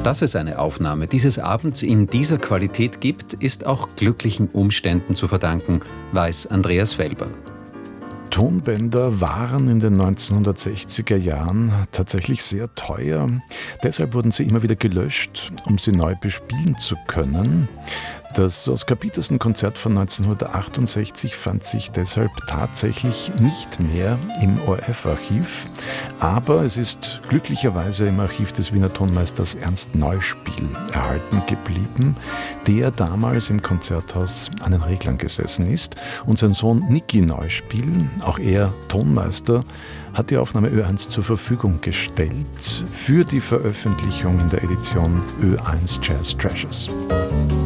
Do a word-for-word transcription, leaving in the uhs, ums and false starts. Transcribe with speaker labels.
Speaker 1: Dass es eine Aufnahme dieses Abends in dieser Qualität gibt, ist auch glücklichen Umständen zu verdanken, weiß Andreas Felber.
Speaker 2: Tonbänder waren in den neunzehnhundertsechziger Jahren tatsächlich sehr teuer. Deshalb wurden sie immer wieder gelöscht, um sie neu bespielen zu können. Das Oskar Petersen-Konzert von neunzehnhundertachtundsechzig fand sich deshalb tatsächlich nicht mehr im O R F-Archiv. Aber es ist glücklicherweise im Archiv des Wiener Tonmeisters Ernst Neuspiel erhalten geblieben, der damals im Konzerthaus an den Reglern gesessen ist. Und sein Sohn Niki Neuspiel, auch er Tonmeister, hat die Aufnahme Ö eins zur Verfügung gestellt für die Veröffentlichung in der Edition Ö eins Jazz Treasures.